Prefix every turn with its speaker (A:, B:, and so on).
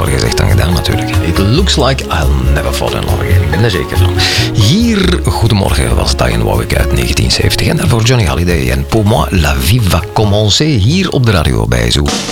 A: Simpel gezegd dan gedaan natuurlijk. It looks like I'll never fall in love again. Ik ben er zeker van. Hier, Goedemorgen, was Diane Warwick uit 1970. En daarvoor Johnny Hallyday. En Pour moi, la vie va commencer hier op de radio bij Zo.